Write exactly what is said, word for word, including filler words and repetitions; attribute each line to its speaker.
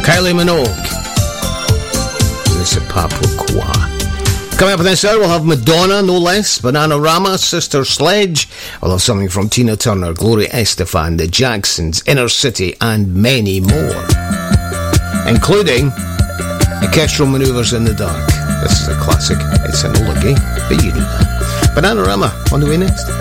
Speaker 1: Kylie Minogue. This is Papua. Coming up in this hour, we'll have Madonna, no less, Bananarama, Sister Sledge. We'll have something from Tina Turner, Gloria Estefan, The Jacksons, Inner City, and many more, including Orchestral Manoeuvres in the Dark. This is a classic. It's an oldie, but you know that. Bananarama on the way next.